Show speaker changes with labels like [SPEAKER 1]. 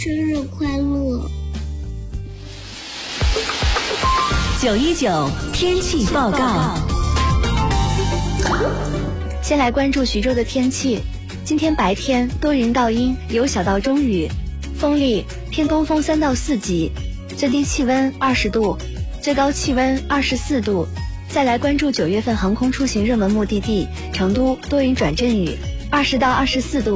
[SPEAKER 1] 生日快乐
[SPEAKER 2] ！919天气报告。
[SPEAKER 3] 先来关注徐州的天气。今天白天多云到阴，有小到中雨，风力偏东风3到4级，最低气温20度，最高气温24度。再来关注9月份航空出行热门目的地成都，多云转阵雨，20到24度。